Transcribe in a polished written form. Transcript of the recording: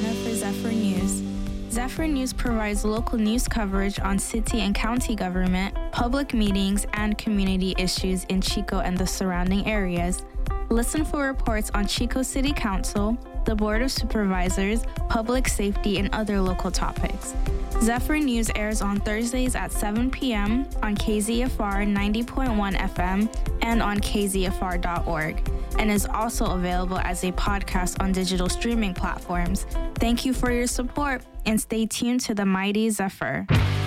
Joanna for Zephyr News. Zephyr News provides local news coverage on city and county government, public meetings, and community issues in Chico and the surrounding areas. Listen for reports on Chico City Council, the Board of Supervisors, public safety, and other local topics. Zephyr News airs on Thursdays at 7 p.m. on KZFR 90.1 FM and on kzfr.org, and is also available as a podcast on digital streaming platforms. Thank you for your support, and stay tuned to the mighty Zephyr.